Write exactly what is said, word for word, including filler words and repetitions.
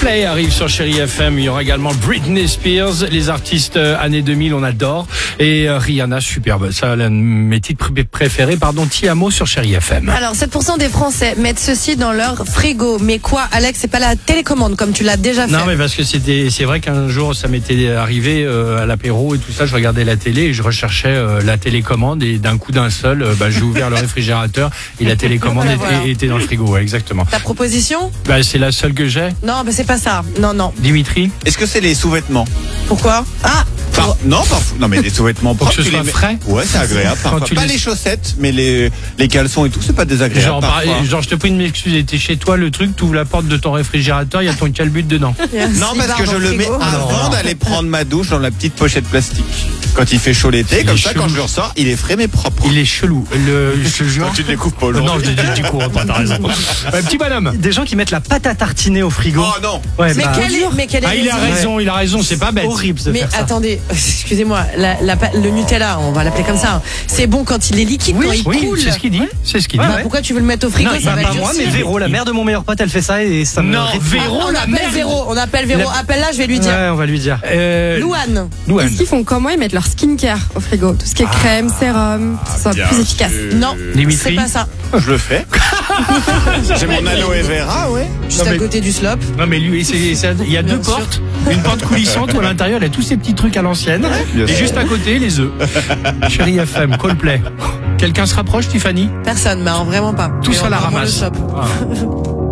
Coldplay arrive sur Chérie F M. Il y aura également Britney Spears. Les artistes euh, années deux mille, on adore. Et euh, Rihanna, superbe. Ça, l'un de mes titres préférés. Pardon, Tiamo sur Chérie F M. Alors, sept pour cent des Français mettent ceci dans leur frigo. Mais quoi, Alex, c'est pas la télécommande comme tu l'as déjà fait. Non, mais parce que c'était, c'est vrai qu'un jour, ça m'était arrivé euh, à l'apéro et tout ça. Je regardais la télé et je recherchais euh, la télécommande et d'un coup d'un seul, euh, bah, j'ai ouvert le réfrigérateur et la télécommande Voilà, était, voilà. était dans le frigo. Ouais, exactement. Ta proposition? Bah, c'est la seule que j'ai. Non, bah c'est pas ça. Non, non. Dimitri, Est-ce que c'est les sous-vêtements? Pourquoi? Ah, Par- Non, parfois. Non, mais les sous-vêtements Pour propres. que ce tu les soit mets- frais. Ouais, c'est agréable. Quand Parfois. tu Pas les- les chaussettes, mais les, les caleçons et tout, c'est pas désagréable. genre, par- parfois. genre, je te prie de m'excuser, t'es chez toi, le truc, tu ouvres la porte de ton réfrigérateur, il y a ton calbut dedans. Non, parce que je le mets avant d'aller prendre ma douche dans la petite pochette plastique. Quand il fait chaud l'été, Il comme est ça, chelou. quand je le ressors, il est frais mais propre. Il est chelou. Le, je te jure. Quand tu te les coupes pas Euh, aujourd'hui. Non, je te dis, tu cours pas, t'as raison. Euh, petit bonhomme. Des gens qui mettent la pâte à tartiner au frigo. Oh non. Ouais, Mais bah, quelle est, mais quelle est Ah, il a raison raison, il a raison, c'est pas bête. horrible de Mais faire ça. attendez, excusez-moi, la, la, pa- le Nutella, on va l'appeler comme ça, hein, c'est bon quand il est liquide, quand il Oui, coule. c'est ce qu'il dit. C'est ce qu'il dit. Bah, pourquoi tu veux le mettre au frigo? Non, Ça bah, va pas être moi, durci. mais Véro, la mère de mon meilleur pote, elle fait ça et ça me. Non, répugne. Véro, on la appelle mère. Véro, on appelle Véro. La- Appelle-la, je vais lui dire. Ouais, on va lui dire. Euh, Louane. Louane. Est-ce qu'ils font comment? Ils mettent leur skincare au frigo. Tout ce qui est crème, sérum, que ce soit bien plus efficace. sûr. Non, Dimitri. c'est pas ça. Je le fais. J'ai mon aloe vera, ouais. Juste Non, à mais- côté du slop. Non, mais lui, c'est- c'est- il y a Bien deux sûr. portes. Une porte coulissante où à l'intérieur, il y a tous ces petits trucs à l'ancienne. Bien Et sûr. juste à côté, les œufs. Chérie F M, Coldplay. Quelqu'un se rapproche, Tiffany? Personne, mais alors vraiment pas. Tout Mais ça on la va vraiment le ramasse. slop. Ah.